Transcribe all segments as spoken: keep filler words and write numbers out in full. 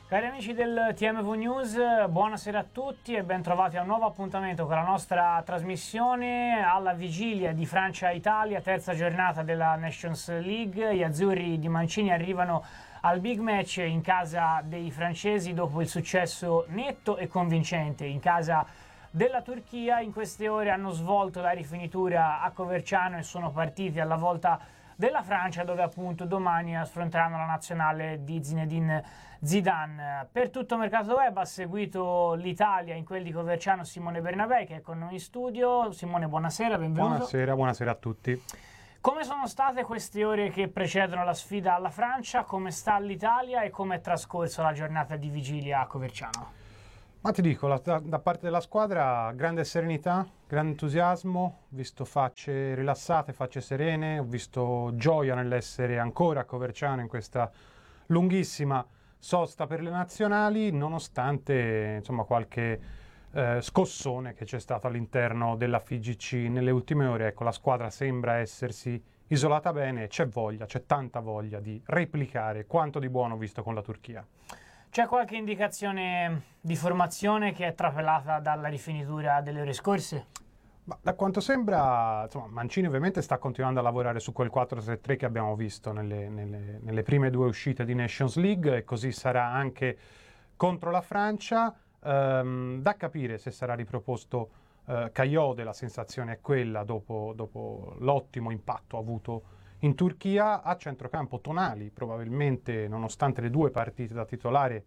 Cari amici del T M V News, buonasera a tutti e ben trovati a un nuovo appuntamento con la nostra trasmissione alla vigilia di Francia-Italia, terza giornata della Nations League. Gli azzurri di Mancini arrivano al big match in casa dei francesi dopo il successo netto e convincente in casa della Turchia. In queste ore hanno svolto la rifinitura a Coverciano e sono partiti alla volta della Francia, dove appunto domani affronteranno la nazionale di Zinedine Zidane. Per tutto il mercato web ha seguito l'Italia in quel di Coverciano Simone Bernabei, che è con noi in studio. Simone, buonasera, benvenuto. Buonasera, buonasera a tutti. Come sono state queste ore che precedono la sfida alla Francia? Come sta l'Italia e come è trascorsa la giornata di vigilia a Coverciano? Ma ti dico, la, da, da parte della squadra, grande serenità, grande entusiasmo, ho visto facce rilassate, facce serene, ho visto gioia nell'essere ancora a Coverciano in questa lunghissima sosta per le nazionali, nonostante insomma qualche eh, scossone che c'è stato all'interno della F I G C nelle ultime ore. Ecco, la squadra sembra essersi isolata bene, c'è voglia, c'è tanta voglia di replicare quanto di buono visto con la Turchia. C'è qualche indicazione di formazione che è trapelata dalla rifinitura delle ore scorse? Ma da quanto sembra, insomma, Mancini ovviamente sta continuando a lavorare su quel quattro tre tre che abbiamo visto nelle, nelle, nelle prime due uscite di Nations League, e così sarà anche contro la Francia. Ehm, da capire se sarà riproposto eh, Kayode, la sensazione è quella dopo, dopo l'ottimo impatto avuto in Turchia. A centrocampo Tonali, probabilmente nonostante le due partite da titolare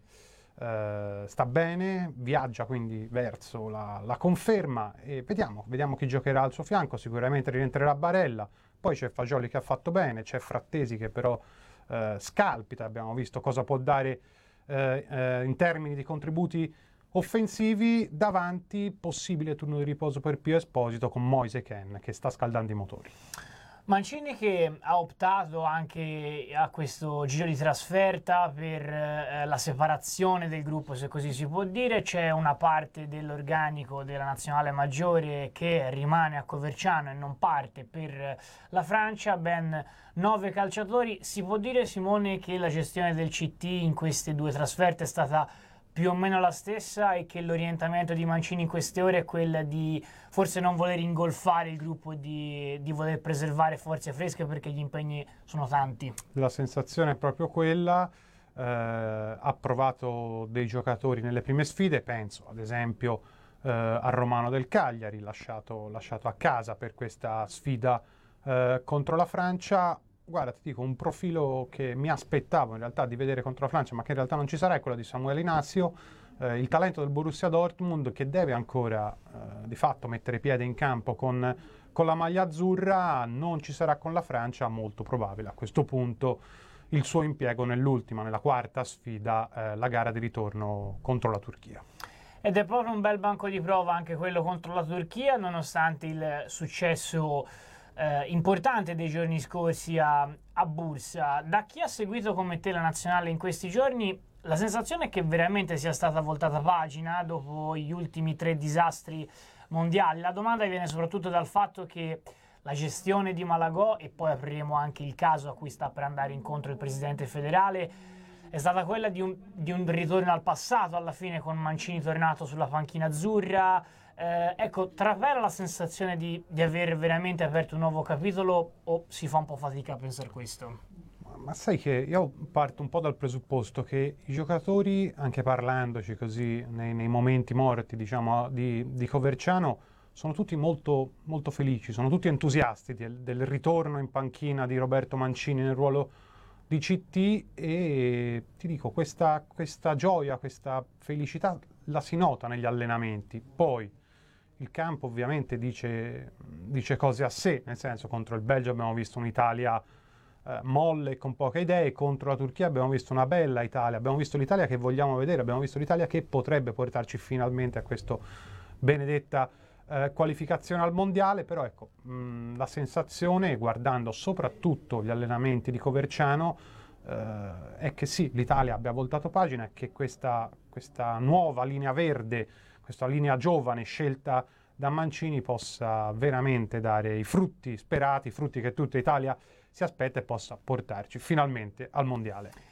eh, sta bene, viaggia quindi verso la, la conferma e vediamo, vediamo chi giocherà al suo fianco. Sicuramente rientrerà Barella, poi c'è Fagioli che ha fatto bene, c'è Frattesi che però eh, scalpita, abbiamo visto cosa può dare eh, eh, in termini di contributi offensivi. Davanti possibile turno di riposo per Pio Esposito con Moise Kean che sta scaldando i motori. Mancini che ha optato anche a questo giro di trasferta per eh, la separazione del gruppo, se così si può dire. C'è una parte dell'organico della nazionale maggiore che rimane a Coverciano e non parte per la Francia, ben nove calciatori. Si può dire, Simone, che la gestione del C T in queste due trasferte è stata più o meno la stessa e che l'orientamento di Mancini in queste ore è quella di forse non voler ingolfare il gruppo e di, di voler preservare forze fresche perché gli impegni sono tanti. La sensazione è proprio quella. Eh, ha provato dei giocatori nelle prime sfide, penso ad esempio eh, a Romano del Cagliari, lasciato, lasciato a casa per questa sfida eh, contro la Francia. Guarda, ti dico, un profilo che mi aspettavo in realtà di vedere contro la Francia, ma che in realtà non ci sarà, è quello di Samuel Inacio, eh, il talento del Borussia Dortmund, che deve ancora eh, di fatto mettere piede in campo con, con la maglia azzurra. Non ci sarà con la Francia, molto probabile a questo punto il suo impiego nell'ultima, nella quarta sfida, eh, la gara di ritorno contro la Turchia. Ed è proprio un bel banco di prova anche quello contro la Turchia, nonostante il successo Eh, importante dei giorni scorsi a, a Bursa. Da chi ha seguito come te la nazionale in questi giorni, la sensazione è che veramente sia stata voltata pagina dopo gli ultimi tre disastri mondiali. La domanda viene soprattutto dal fatto che la gestione di Malagò, e poi apriremo anche il caso a cui sta per andare incontro il presidente federale, è stata quella di un, di un ritorno al passato alla fine, con Mancini tornato sulla panchina azzurra. Eh, ecco, trapela la sensazione di, di aver veramente aperto un nuovo capitolo, o si fa un po' fatica a pensare questo? Ma, ma sai che io parto un po' dal presupposto che i giocatori, anche parlandoci così nei, nei momenti morti, diciamo, di, di Coverciano, sono tutti molto, molto felici, sono tutti entusiasti del, del ritorno in panchina di Roberto Mancini nel ruolo di C T, e ti dico, questa, questa gioia, questa felicità la si nota negli allenamenti. Poi il campo ovviamente dice, dice cose a sé, nel senso, contro il Belgio abbiamo visto un'Italia eh, molle, con poche idee, contro la Turchia abbiamo visto una bella Italia, abbiamo visto l'Italia che vogliamo vedere, abbiamo visto l'Italia che potrebbe portarci finalmente a questa benedetta eh, qualificazione al Mondiale. Però ecco, mh, la sensazione, guardando soprattutto gli allenamenti di Coverciano, eh, è che sì, l'Italia abbia voltato pagina e che questa, questa nuova linea verde, questa linea giovane scelta da Mancini possa veramente dare i frutti sperati, i frutti che tutta Italia si aspetta, e possa portarci finalmente al Mondiale.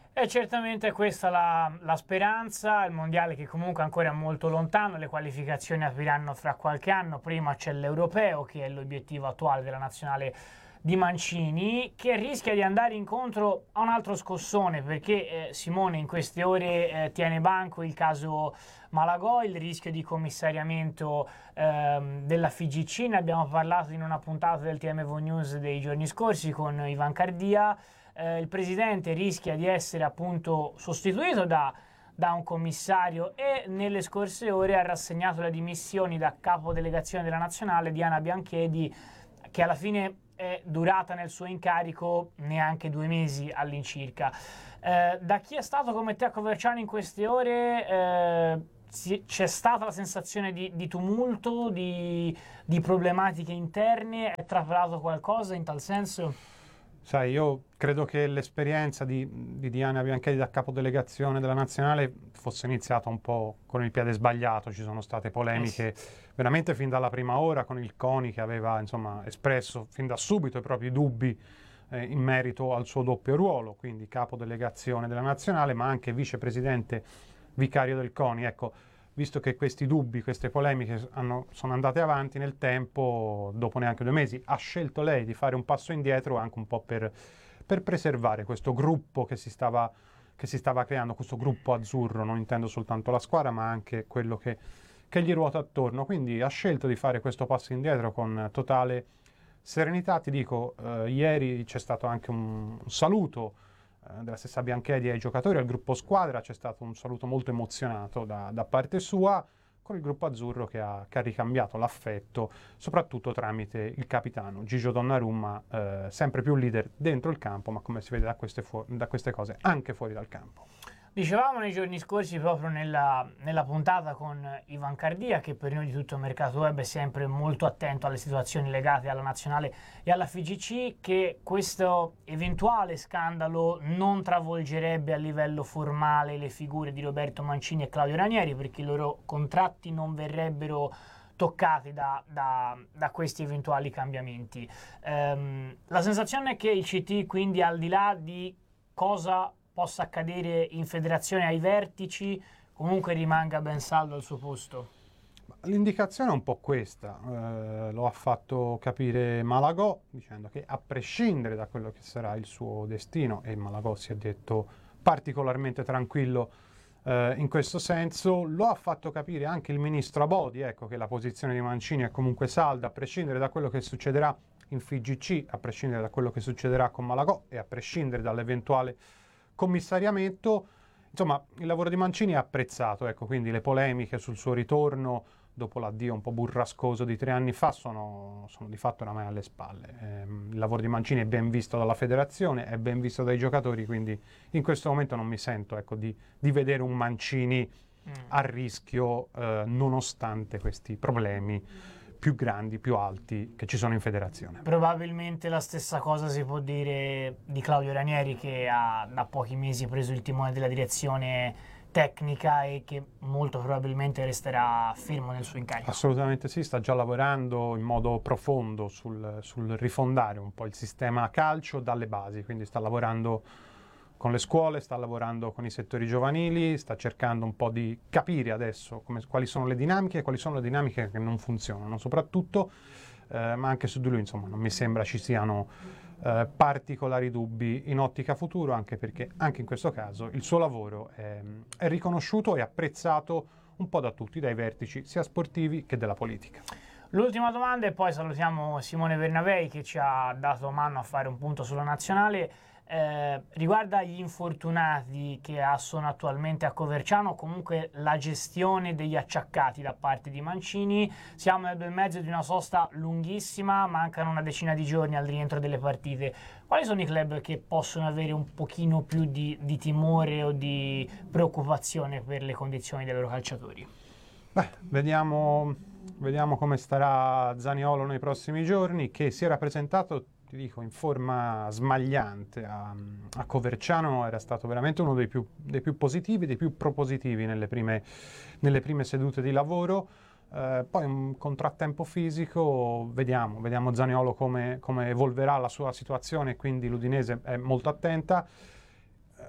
E certamente questa la, la speranza, il mondiale che comunque ancora è molto lontano, le qualificazioni apriranno fra qualche anno, prima c'è l'europeo che è l'obiettivo attuale della nazionale di Mancini, che rischia di andare incontro a un altro scossone, perché eh, Simone in queste ore eh, tiene banco il caso Malagò, il rischio di commissariamento ehm, della F I G C. Ne abbiamo parlato in una puntata del T M V News dei giorni scorsi con Ivan Cardia. Eh, il presidente rischia di essere appunto sostituito da, da un commissario e nelle scorse ore ha rassegnato le dimissioni da capo delegazione della nazionale Diana Bianchedi, che alla fine è durata nel suo incarico neanche due mesi all'incirca. Eh, da chi è stato come te a Coverciano in queste ore eh, si, c'è stata la sensazione di, di tumulto, di, di problematiche interne? È trapelato qualcosa in tal senso? Sai, io credo che l'esperienza di, di Diana Bianchedi da capodelegazione della nazionale fosse iniziata un po' con il piede sbagliato. Ci sono state polemiche eh sì. veramente fin dalla prima ora con il CONI, che aveva insomma espresso fin da subito i propri dubbi eh, in merito al suo doppio ruolo, quindi capodelegazione della nazionale ma anche vicepresidente vicario del CONI. Ecco, visto che questi dubbi, queste polemiche hanno, sono andate avanti nel tempo, dopo neanche due mesi, ha scelto lei di fare un passo indietro anche un po' per, per preservare questo gruppo che si, stava, che si stava creando, questo gruppo azzurro, non intendo soltanto la squadra, ma anche quello che, che gli ruota attorno. Quindi ha scelto di fare questo passo indietro con totale serenità. Ti dico, eh, ieri c'è stato anche un, un saluto della stessa Bianchedi ai giocatori, al gruppo squadra. C'è stato un saluto molto emozionato da, da parte sua, con il gruppo azzurro che ha, che ha ricambiato l'affetto, soprattutto tramite il capitano Gigio Donnarumma, eh, sempre più leader dentro il campo, ma come si vede da queste, fu- da queste cose anche fuori dal campo. Dicevamo nei giorni scorsi, proprio nella, nella puntata con Ivan Cardia, che per noi di tutto il mercato web è sempre molto attento alle situazioni legate alla nazionale e alla F I G C, che questo eventuale scandalo non travolgerebbe a livello formale le figure di Roberto Mancini e Claudio Ranieri, perché i loro contratti non verrebbero toccati da, da, da questi eventuali cambiamenti. Ehm, la sensazione è che il C T, quindi, al di là di cosa possa accadere in federazione ai vertici, comunque rimanga ben saldo al suo posto. L'indicazione è un po' questa, eh, lo ha fatto capire Malagò, dicendo che a prescindere da quello che sarà il suo destino, e Malagò si è detto particolarmente tranquillo eh, in questo senso, lo ha fatto capire anche il ministro Abodi, ecco, che la posizione di Mancini è comunque salda, a prescindere da quello che succederà in F I G C, a prescindere da quello che succederà con Malagò e a prescindere dall'eventuale commissariamento. Insomma, il lavoro di Mancini è apprezzato, ecco, quindi le polemiche sul suo ritorno dopo l'addio un po' burrascoso di tre anni fa sono, sono di fatto oramai alle spalle. Eh, il lavoro di Mancini è ben visto dalla federazione, è ben visto dai giocatori, quindi in questo momento non mi sento, ecco, di, di vedere un Mancini mm. a rischio eh, nonostante questi problemi più grandi, più alti che ci sono in federazione. Probabilmente la stessa cosa si può dire di Claudio Ranieri, che ha da pochi mesi preso il timone della direzione tecnica e che molto probabilmente resterà fermo nel suo incarico. Assolutamente sì, sta già lavorando in modo profondo sul, sul rifondare un po' il sistema calcio dalle basi, quindi sta lavorando con le scuole, sta lavorando con i settori giovanili, sta cercando un po' di capire adesso come, quali sono le dinamiche e quali sono le dinamiche che non funzionano, soprattutto, eh, ma anche su di lui, insomma, non mi sembra ci siano eh, particolari dubbi in ottica futuro, anche perché anche in questo caso il suo lavoro è, è riconosciuto e apprezzato un po' da tutti, dai vertici sia sportivi che della politica. L'ultima domanda e poi salutiamo Simone Bernabei, che ci ha dato mano a fare un punto sulla nazionale. Eh, riguarda gli infortunati che sono attualmente a Coverciano, comunque la gestione degli acciaccati da parte di Mancini. Siamo nel bel mezzo di una sosta lunghissima, mancano una decina di giorni al rientro delle partite. Quali sono i club che possono avere un pochino più di, di timore o di preoccupazione per le condizioni dei loro calciatori? Beh, vediamo, vediamo come starà Zaniolo nei prossimi giorni, che si era presentato, ti dico, in forma smagliante a, a Coverciano. Era stato veramente uno dei più, dei più positivi, dei più propositivi nelle prime, nelle prime sedute di lavoro. Eh, poi un contrattempo fisico, vediamo, vediamo Zaniolo come, come evolverà la sua situazione, quindi l'Udinese è molto attenta.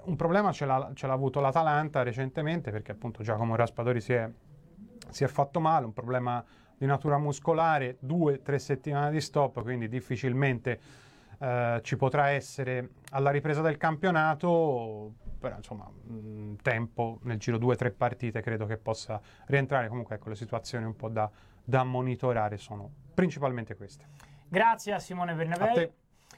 un problema ce l'ha, ce l'ha avuto l'Atalanta recentemente, perché appunto Giacomo Raspadori si è, si è fatto male, un problema di natura muscolare, due tre settimane di stop, quindi difficilmente eh, ci potrà essere alla ripresa del campionato, però insomma mh, tempo, nel giro due tre partite credo che possa rientrare. Comunque ecco, le situazioni un po' da, da monitorare sono principalmente queste. Grazie a Simone A Bernabei. te.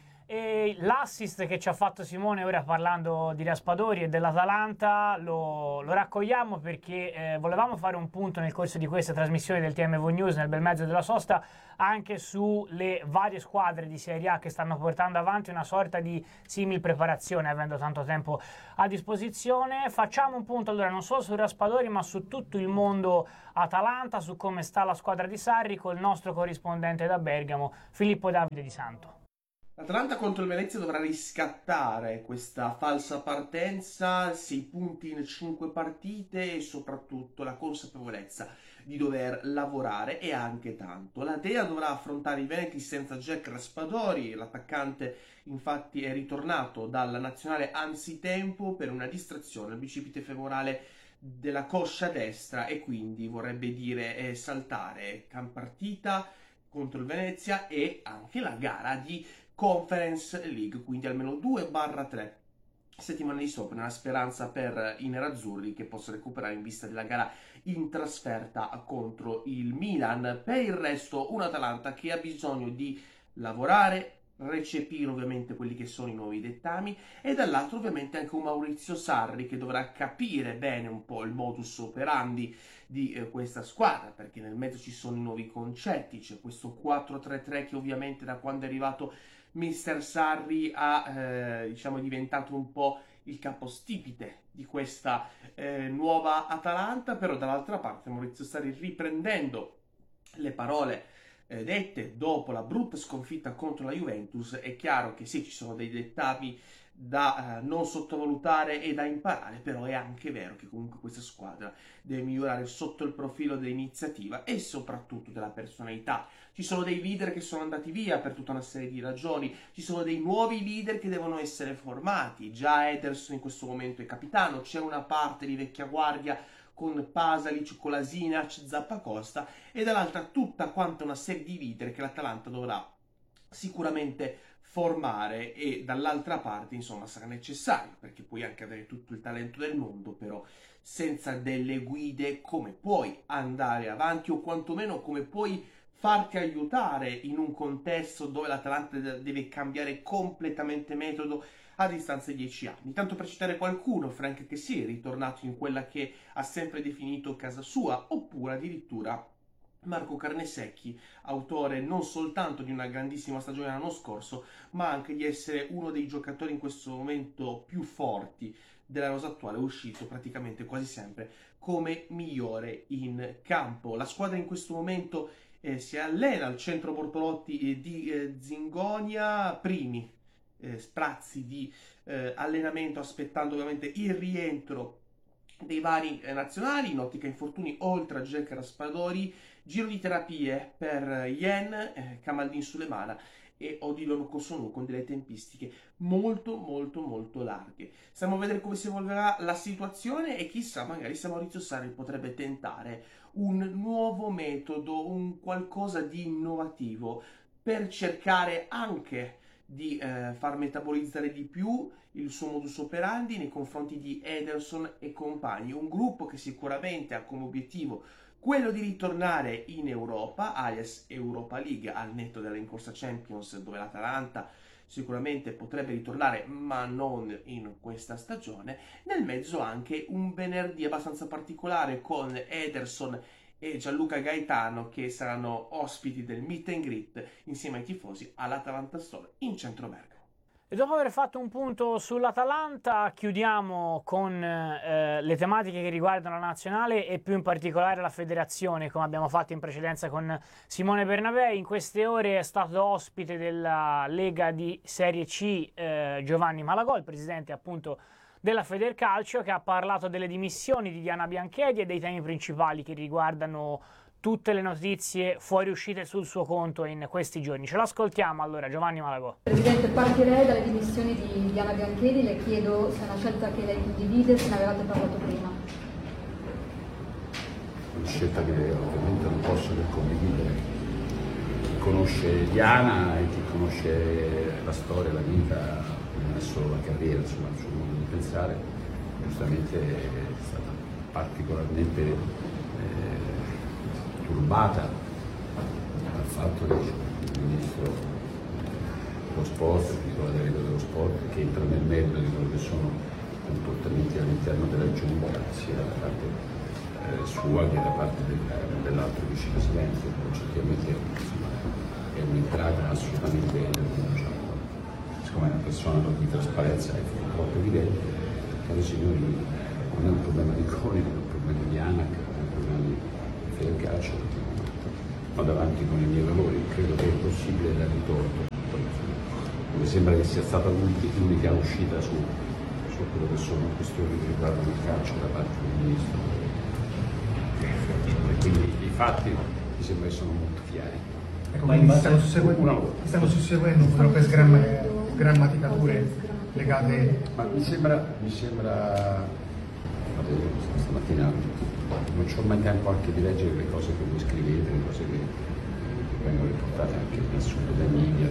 E l'assist che ci ha fatto Simone ora parlando di Raspadori e dell'Atalanta lo, lo raccogliamo perché eh, volevamo fare un punto nel corso di questa trasmissione del T M V News nel bel mezzo della sosta anche sulle varie squadre di Serie A che stanno portando avanti una sorta di simil preparazione avendo tanto tempo a disposizione. Facciamo un punto allora non solo su Raspadori ma su tutto il mondo Atalanta, su come sta la squadra di Sarri col nostro corrispondente da Bergamo Filippo Davide Di Santo. L'Atalanta contro il Venezia dovrà riscattare questa falsa partenza, sei punti in cinque partite e soprattutto la consapevolezza di dover lavorare e anche tanto. La Dea dovrà affrontare i Veneti senza Jack Raspadori, l'attaccante infatti è ritornato dalla nazionale anzitempo per una distrazione al bicipite femorale della coscia destra e quindi vorrebbe dire eh, saltare partita contro il Venezia e anche la gara di Conference League, quindi almeno due tre settimane di stop nella speranza per i nerazzurri che possa recuperare in vista della gara in trasferta contro il Milan. Per il resto un Atalanta che ha bisogno di lavorare, recepire ovviamente quelli che sono i nuovi dettami e dall'altro ovviamente anche un Maurizio Sarri che dovrà capire bene un po' il modus operandi di eh, questa squadra, perché nel mezzo ci sono i nuovi concetti, c'è questo quattro tre tre che ovviamente da quando è arrivato mister Sarri ha eh, diciamo diventato un po' il capostipite di questa eh, nuova Atalanta, però dall'altra parte Maurizio Sarri, riprendendo le parole eh, dette dopo la brutta sconfitta contro la Juventus, è chiaro che sì, ci sono dei dettami da eh, non sottovalutare e da imparare, però è anche vero che comunque questa squadra deve migliorare sotto il profilo dell'iniziativa e soprattutto della personalità. Ci sono dei leader che sono andati via per tutta una serie di ragioni, ci sono dei nuovi leader che devono essere formati, già Ederson in questo momento è capitano, c'è una parte di vecchia guardia con Pasalic, Kolasinac, Zappacosta e dall'altra tutta quanta una serie di leader che l'Atalanta dovrà sicuramente formare e dall'altra parte insomma sarà necessario, perché puoi anche avere tutto il talento del mondo, però senza delle guide come puoi andare avanti o quantomeno come puoi farti aiutare in un contesto dove l'Atalanta deve cambiare completamente metodo a distanza di dieci anni. Tanto per citare qualcuno, Frank Kessie è ritornato in quella che ha sempre definito casa sua, oppure addirittura Marco Carnesecchi, autore non soltanto di una grandissima stagione l'anno scorso, ma anche di essere uno dei giocatori in questo momento più forti della rosa attuale, uscito praticamente quasi sempre come migliore in campo. La squadra in questo momento eh, si allena al centro Bortolotti eh, di eh, Zingonia, primi eh, sprazzi di eh, allenamento, aspettando ovviamente il rientro dei vari eh, nazionali, in ottica infortuni oltre a Jack Raspadori, giro di terapie per Yen, eh, Kamaldin Sulemana e Odilon Kosunu con delle tempistiche molto molto molto larghe. Stiamo a vedere come si evolverà la situazione e chissà, magari se Maurizio Sarri potrebbe tentare un nuovo metodo, un qualcosa di innovativo per cercare anche di eh, far metabolizzare di più il suo modus operandi nei confronti di Ederson e compagni, un gruppo che sicuramente ha come obiettivo quello di ritornare in Europa, alias Europa League, al netto della rincorsa Champions, dove l'Atalanta sicuramente potrebbe ritornare, ma non in questa stagione. Nel mezzo anche un venerdì abbastanza particolare con Ederson e Gianluca Gaetano che saranno ospiti del meet and greet insieme ai tifosi all'Atalanta Store in centro Bergamo. E dopo aver fatto un punto sull'Atalanta chiudiamo con eh, le tematiche che riguardano la nazionale e più in particolare la federazione, come abbiamo fatto in precedenza con Simone Bernabei. In queste ore è stato ospite della Lega di Serie C eh, Giovanni Malagò, presidente appunto della Federcalcio, che ha parlato delle dimissioni di Diana Bianchedi e dei temi principali che riguardano tutte le notizie fuoriuscite sul suo conto in questi giorni. Ce l'ascoltiamo allora, Giovanni Malagò. Presidente, partirei dalle dimissioni di Diana Biancheri, le chiedo se è una scelta che lei condivide, se ne avevate parlato prima. Una scelta che ovviamente non posso che condividere. Chi conosce Diana e chi conosce la storia, la vita, non è solo la carriera, insomma il suo modo di pensare, giustamente è stata particolarmente eh, turbata dal fatto che il ministro dello sport, il titolare delegato dello sport, che entra nel merito di quello che sono comportamenti all'interno della giunta, sia da parte eh, sua che da parte del, dell'altro vicepresidente. Oggettivamente insomma, è un'entrata assolutamente, diciamo, siccome è una persona di trasparenza è troppo evidente, cari signori, non è un problema di Coni, non è un problema di ANAC, non è un problema di Federcalcio, vado avanti con i miei valori, credo che è possibile dare torto. Mi sembra che sia stata l'unica uscita su, su quello che sono questioni che riguardano il calcio da parte del ministro. E quindi i fatti mi sembra che sono molto chiari. Ecco, quindi stanno susseguendo, stanno susseguendo troppe sgramma, grammaticature legate. Ma mi sembra, mi sembra, stamattina non c'ho mai tempo anche di leggere le cose che voi scrivete, le cose che, che vengono riportate anche in assunto dai media,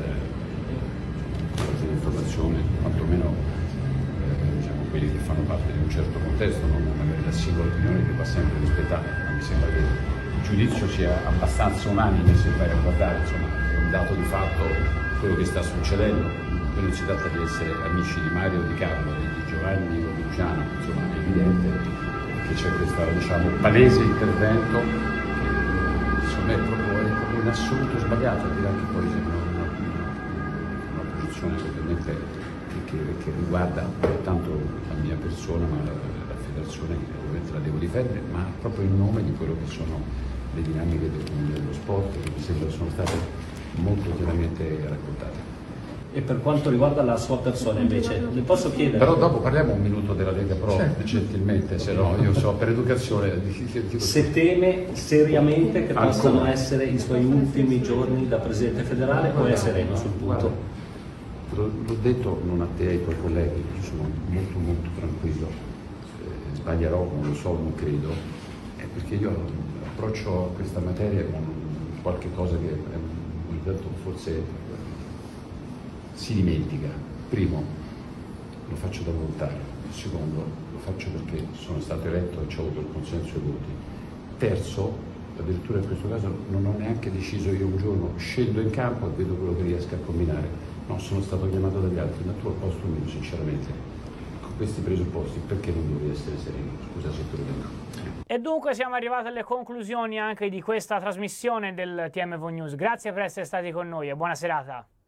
dalle dell'informazione, quantomeno eh, diciamo, quelli che fanno parte di un certo contesto, non magari la singola opinione che va sempre rispettata, ma mi sembra che il giudizio sia abbastanza unanime se vai a guardare, insomma, è un dato di fatto quello che sta succedendo. Qui non si tratta di essere amici di Mario o di Carlo, di Giovanni o di Luciano, insomma è evidente che c'è questo, diciamo, palese intervento che secondo me è proprio, è proprio in assoluto sbagliato, al di là che poi sembra una, una, una posizione ovviamente che, che, che riguarda non tanto la mia persona ma la, la federazione, che ovviamente la devo difendere, ma proprio in nome di quello che sono le dinamiche del, dello sport, che mi sembra sono state molto chiaramente raccontate. E per quanto riguarda la sua persona invece, le posso chiedere? Però dopo parliamo un minuto della Lega Pro, certo, gentilmente, se no io so per educazione. Se teme seriamente che possano essere i suoi ultimi giorni da Presidente federale o è sereno sul punto? L'ho detto non a te, ai tuoi colleghi, io sono molto molto tranquillo, eh, sbaglierò, non lo so, non credo, eh, perché io approccio a questa materia con qualche cosa che eh, forse si dimentica. Primo, lo faccio da volontario. Secondo, lo faccio perché sono stato eletto e ho avuto il consenso ai voti. Terzo, addirittura in questo caso non ho neanche deciso io un giorno, scendo in campo e vedo quello che riesco a combinare. No, sono stato chiamato dagli altri, ma tu al posto mio, sinceramente, con questi presupposti, perché non dovrei essere sereno? Scusa se te lo dico. E dunque siamo arrivati alle conclusioni anche di questa trasmissione del T M V News. Grazie per essere stati con noi e buona serata.